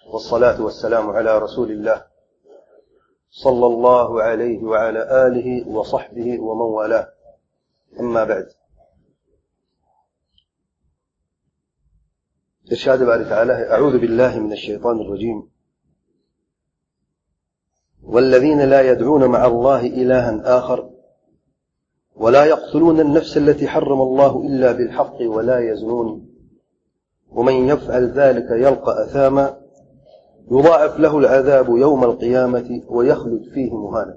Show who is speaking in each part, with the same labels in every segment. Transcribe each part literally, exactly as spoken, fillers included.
Speaker 1: والصلاة والسلام على رسول الله صلى الله عليه وعلى آله وصحبه ومن والاه. أما بعد. إرشاد بارك تعالى: أعوذ بالله من الشيطان الرجيم. والذين لا يدعون مع الله إلها آخر ولا يقتلون النفس التي حرم الله إلا بالحق ولا يزنون ومن يفعل ذلك يلقى أثاما يضاعف له العذاب يوم القيامة ويخلد فيه مهانا.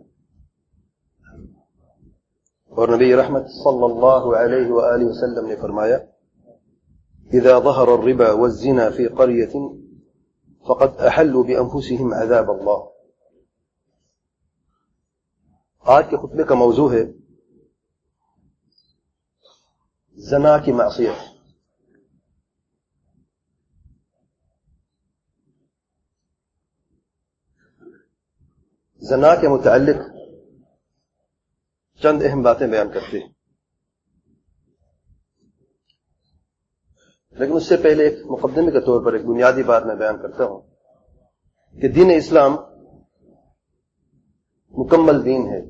Speaker 1: اور نبی رحمت صلی اللہ علیہ وآلہ وسلم نے فرمایا: اذا ظهر الربا والزنا في قرية فقد احلوا بانفسهم عذاب اللہ. آج کے خطبے کا موضوع ہے زنا کی معصیت. زنا کے متعلق چند اہم باتیں بیان کرتے ہیں، لیکن اس سے پہلے ایک مقدمے کے طور پر ایک بنیادی بات میں بیان کرتا ہوں کہ دین اسلام مکمل دین ہے،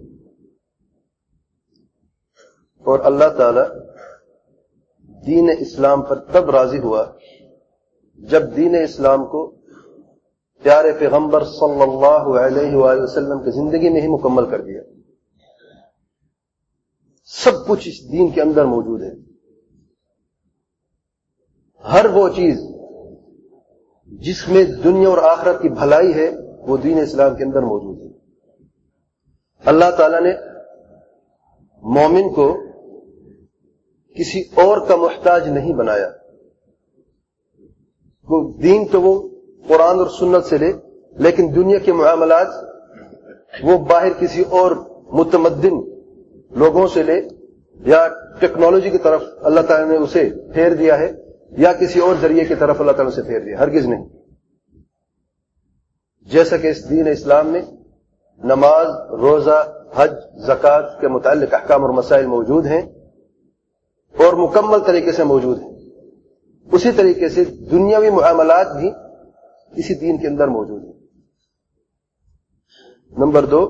Speaker 1: اور اللہ تعالی دین اسلام پر تب راضی ہوا جب دین اسلام کو پیارے پیغمبر صلی اللہ علیہ وآلہ وسلم کی زندگی میں ہی مکمل کر دیا. سب کچھ اس دین کے اندر موجود ہے. ہر وہ چیز جس میں دنیا اور آخرت کی بھلائی ہے وہ دین اسلام کے اندر موجود ہے. اللہ تعالیٰ نے مومن کو کسی اور کا محتاج نہیں بنایا. وہ دین تو وہ قرآن اور سنت سے لے، لیکن دنیا کے معاملات وہ باہر کسی اور متمدن لوگوں سے لے، یا ٹیکنالوجی کی طرف اللہ تعالیٰ نے اسے پھیر دیا ہے، یا کسی اور ذریعے کی طرف اللہ تعالیٰ نے اسے پھیر دیا. ہرگز نہیں. جیسا کہ اس دین اسلام میں نماز، روزہ، حج، زکوٰۃ کے متعلق احکام اور مسائل موجود ہیں اور مکمل طریقے سے موجود ہیں، اسی طریقے سے دنیاوی معاملات بھی اسی دین کے اندر موجود ہیں. نمبر دو،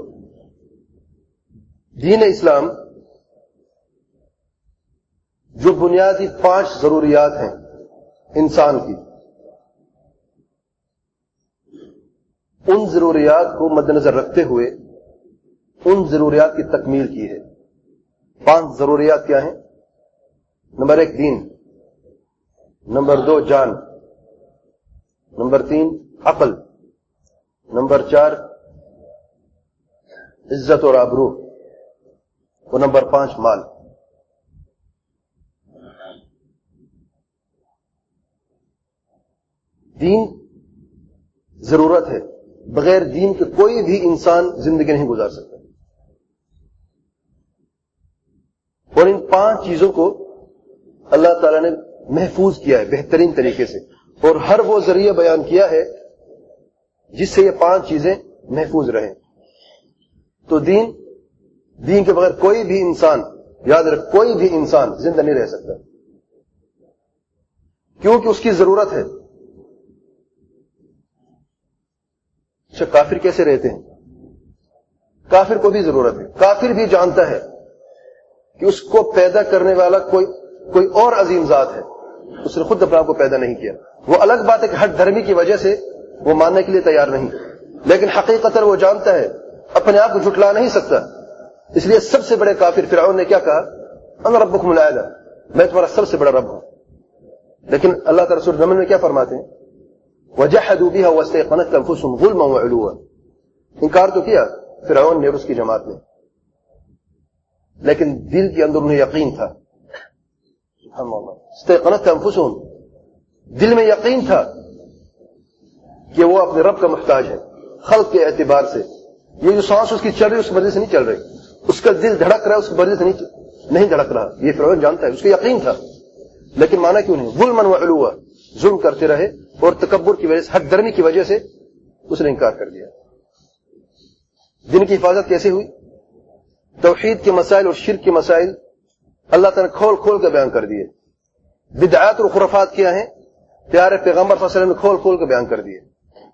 Speaker 1: دین اسلام جو بنیادی پانچ ضروریات ہیں انسان کی، ان ضروریات کو مد نظر رکھتے ہوئے ان ضروریات کی تکمیل کی ہے. پانچ ضروریات کیا ہیں؟ نمبر ایک دین، نمبر دو جان، نمبر تین عقل، نمبر چار عزت اور آبرو، اور نمبر پانچ مال. دین ضرورت ہے، بغیر دین کے کوئی بھی انسان زندگی نہیں گزار سکتا. اور ان پانچ چیزوں کو اللہ تعالیٰ نے محفوظ کیا ہے بہترین طریقے سے، اور ہر وہ ذریعہ بیان کیا ہے جس سے یہ پانچ چیزیں محفوظ رہیں. تو دین دین کے بغیر کوئی بھی انسان، یاد رکھ، کوئی بھی انسان زندہ نہیں رہ سکتا، کیونکہ اس کی ضرورت ہے. اچھا، کافر کیسے رہتے ہیں؟ کافر کو بھی ضرورت ہے. کافر بھی جانتا ہے کہ اس کو پیدا کرنے والا کوئی کوئی اور عظیم ذات ہے، اس نے خود اپنے آپ کو پیدا نہیں کیا. وہ الگ بات ہے کہ ہٹ دھرمی کی وجہ سے وہ ماننے کے لیے تیار نہیں، لیکن حقیقتاً وہ جانتا ہے اپنے آپ کو جھٹلا نہیں سکتا. اس لیے سب سے بڑے کافر فرعون نے کیا کہا؟ انا ربکم الاعلی، میں تمہارا سب سے بڑا رب ہوں. لیکن اللہ کے رسول زمین میں کیا فرماتے ہیں؟ وجحدوا بها واستيقنتها انفسهم ظلما وعلوا. انکار تو کیا فرعون نے اور اس کی جماعت نے، لیکن دل کے اندر انہیں یقین تھا. سبحان اللہ. استيقنتها انفسهم، دل میں یقین تھا کہ وہ اپنے رب کا محتاج ہے. خلق کے اعتبار سے یہ جو سانس اس کی چل رہی ہے اس کی وجہ سے نہیں چل رہی، اس کا دل دھڑک رہا ہے اس کی وجہ سے نہیں دھڑک رہا. یہ فرعون جانتا ہے، اس کو یقین تھا، لیکن مانا کیوں نہیں؟ ظلما وعلوا، ظلم کرتے رہے اور تکبر کی وجہ سے، حق درمی کی وجہ سے اس نے انکار کر دیا. دین کی حفاظت کیسے ہوئی؟ توحید کے مسائل اور شرک کے مسائل اللہ تعالیٰ نے کھول کھول کے بیان کر دیے. بدعات اور خرافات کیا ہیں؟ پیارے پیغمبر صلی اللہ علیہ وسلم نے کھول کھول کے بیان کر دیے.